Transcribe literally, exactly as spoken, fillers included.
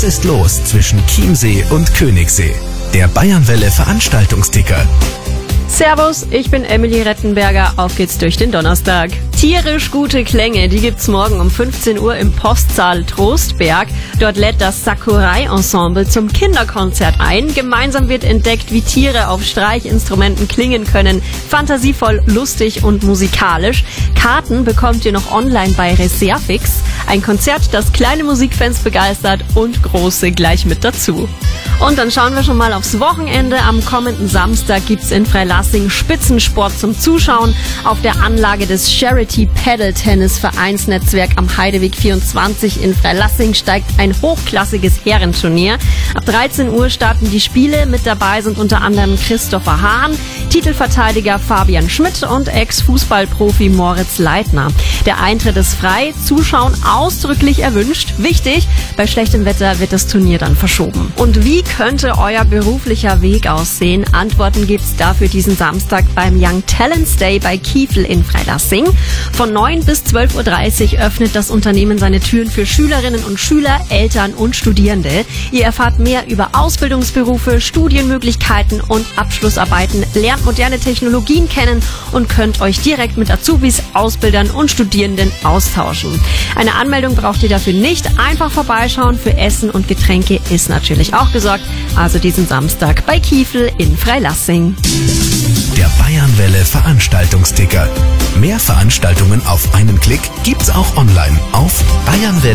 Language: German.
Was ist los zwischen Chiemsee und Königssee? Der Bayernwelle Veranstaltungsticker. Servus, ich bin Emily Rettenberger. Auf geht's durch den Donnerstag. Tierisch gute Klänge, die gibt's morgen um fünfzehn Uhr im Postsaal Trostberg. Dort lädt das Sakurai-Ensemble zum Kinderkonzert ein. Gemeinsam wird entdeckt, wie Tiere auf Streichinstrumenten klingen können. Fantasievoll, lustig und musikalisch. Karten bekommt ihr noch online bei Reservix. Ein Konzert, das kleine Musikfans begeistert und große gleich mit dazu. Und dann schauen wir schon mal aufs Wochenende. Am kommenden Samstag gibt's in Freilassing Spitzensport zum Zuschauen. Auf der Anlage des Charity Paddle Tennis Vereinsnetzwerk am Heideweg vierundzwanzig in Freilassing steigt ein hochklassiges Herrenturnier. Ab dreizehn Uhr starten die Spiele. Mit dabei sind unter anderem Christopher Hahn, Titelverteidiger Fabian Schmidt und Ex-Fußballprofi Moritz Leitner. Der Eintritt ist frei, Zuschauen ausdrücklich erwünscht. Wichtig, bei schlechtem Wetter wird das Turnier dann verschoben. Und wie könnte euer beruflicher Weg aussehen? Antworten gibt's dafür diesen Samstag beim Young Talents Day bei Kiefel in Freilassing. Von neun bis zwölf Uhr dreißig öffnet das Unternehmen seine Türen für Schülerinnen und Schüler, Eltern und Studierende. Ihr erfahrt mehr über Ausbildungsberufe, Studienmöglichkeiten und Abschlussarbeiten, lernt moderne Technologien kennen und könnt euch direkt mit Azubis, Ausbildern und Studierenden austauschen. Eine Anmeldung braucht ihr dafür nicht. Einfach vorbeischauen. Für Essen und Getränke ist natürlich auch gesorgt. Also diesen Samstag bei Kiefel in Freilassing. Der Bayernwelle Veranstaltungsticker. Mehr Veranstaltungen auf einen Klick gibt's auch online auf bayernwelle.